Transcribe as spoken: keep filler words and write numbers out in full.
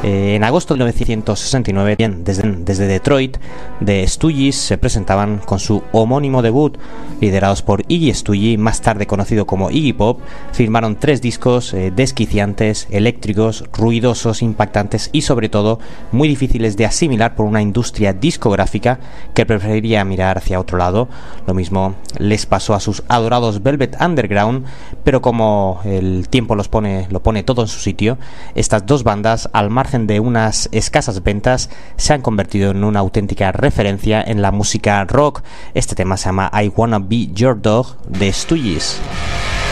Eh, en agosto de mil novecientos sesenta y nueve, bien, desde, desde Detroit, The Stooges se presentaban con su homónimo debut, liderados por Iggy Stoogie, más tarde conocido como Iggy Pop. Firmaron tres discos eh, desquiciantes, eléctricos, ruidosos, impactantes y sobre todo muy difíciles de asimilar por una industria discográfica que preferiría mirar hacia otro lado. Lo mismo les pasó a sus adorados Velvet Underground, pero como el tiempo los pone, lo pone todo en su sitio, estas dos bandas, al margen de unas escasas ventas, se han convertido en una auténtica referencia en la música rock. Este tema se llama I Wanna Be Your Dog, de Stooges.